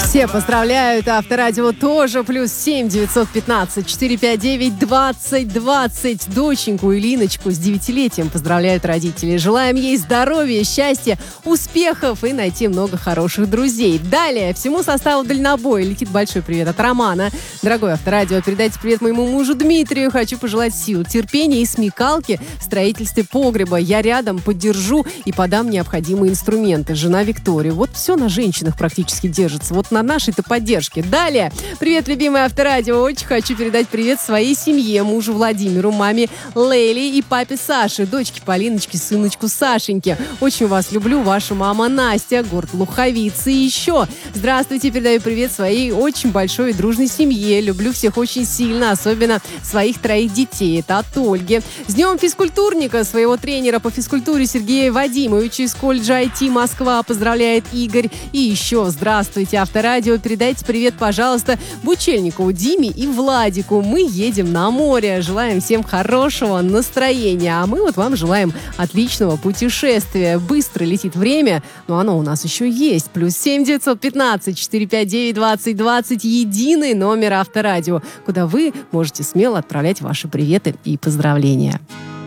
Все поздравляют, Авторадио тоже. +7 915 459 20 20. Доченьку Илиночку с 9-летием поздравляют родители. Желаем ей здоровья, счастья, успехов и найти много хороших друзей. Далее всему составу дальнобоя летит большой привет от Романа. Дорогой Авторадио, передайте привет моему мужу Дмитрию. Хочу пожелать сил, терпения и смекалки в строительстве погреба. Я рядом, поддержу и подам необходимые инструменты. Жена Виктория. Вот все на женщинах практически держится. Вот на нашей-то поддержке. Далее. Привет, любимое Авторадио. Очень хочу передать привет своей семье, мужу Владимиру, маме Лейли и папе Саше, дочке Полиночке, сыночку Сашеньке. Очень вас люблю. Ваша мама Настя, город Луховицы. И еще. Здравствуйте. Передаю привет своей очень большой и дружной семье. Люблю всех очень сильно, особенно своих 3 детей. Это от Ольги. С днем физкультурника, своего тренера по физкультуре Сергея Вадимовича из колледжа IT Москва поздравляет Игорь. И еще здравствуйте, Авторадио. Передайте привет, пожалуйста, Бучельникову, Диме и Владику. Мы едем на море. Желаем всем хорошего настроения. А мы вот вам желаем отличного путешествия. Быстро летит время, но оно у нас еще есть. +7 915 459 20 20. Единый номер Авторадио, куда вы можете смело отправлять ваши приветы и поздравления.